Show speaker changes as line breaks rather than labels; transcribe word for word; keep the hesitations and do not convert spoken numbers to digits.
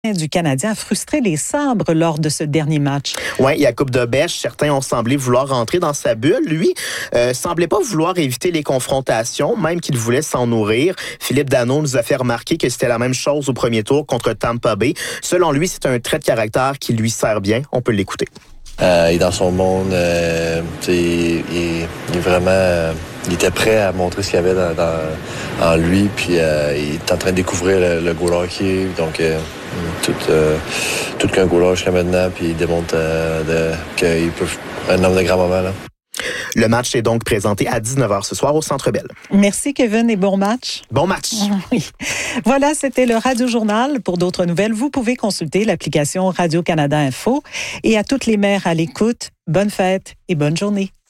du Canadien a frustré les Sabres lors de ce dernier match.
Oui, il y a coupe de bêche. Certains ont semblé vouloir rentrer dans sa bulle. Lui, euh, semblait pas vouloir éviter les confrontations, même qu'il voulait s'en nourrir. Philippe Danault nous a fait remarquer que c'était la même chose au premier tour contre Tampa Bay. Selon lui, c'est un trait de caractère qui lui sert bien. On peut l'écouter.
Euh, il est dans son monde. Euh, il, il, il est vraiment... Euh, il était prêt à montrer ce qu'il y avait dans, dans, en lui. Puis euh, il est en train de découvrir le, le goaler qui est. Donc, euh, tout, euh, tout qu'un goaler jusqu'à maintenant. Puis il démontre euh, de, qu'il peut un homme de grand moment. Là.
Le match est donc présenté à dix-neuf heures ce soir au Centre Bell.
Merci Kevin et bon match.
Bon match.
Oui. Voilà, c'était le Radio Journal. Pour d'autres nouvelles, vous pouvez consulter l'application Radio-Canada Info. Et à toutes les mères à l'écoute, bonne fête et bonne journée.